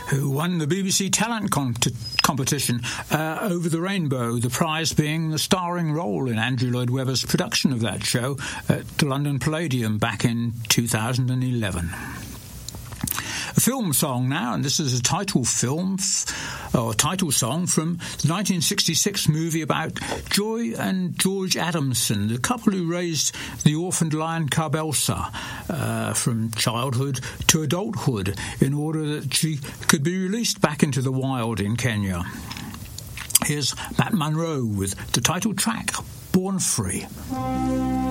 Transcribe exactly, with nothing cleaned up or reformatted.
who won the B B C talent con- competition uh, Over the Rainbow, the prize being the starring role in Andrew Lloyd Webber's production of that show at the London Palladium back in two thousand eleven. A film song now, and this is a title film, f- or title song from the nineteen sixty-six movie about Joy and George Adamson, the couple who raised the orphaned lion cub Elsa uh, from childhood to adulthood in order that she could be released back into the wild in Kenya. Here's Matt Monro with the title track, Born Free.